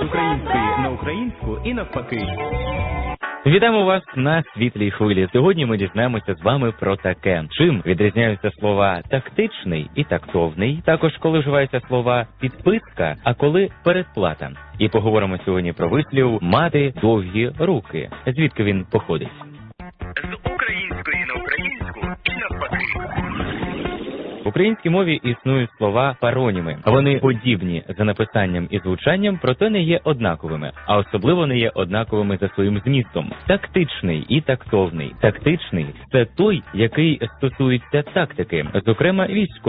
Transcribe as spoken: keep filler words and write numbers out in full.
української на українську і навпаки. Вітаємо вас на світлій хвилі. Сьогодні ми дізнаємося з вами про таке. Чим відрізняються слова «тактичний» і «тактовний», також коли вживаються слова «підписка», а коли «передплата». І поговоримо сьогодні про вислів «мати довгі руки». Звідки він походить? З української на українську і навпаки. В українській мові існують слова пароніми. Вони подібні за написанням і звучанням, проте не є однаковими, а особливо не є однаковими за своїм змістом. Тактичний і тактовний. Тактичний – це той, який стосується тактики, зокрема військової.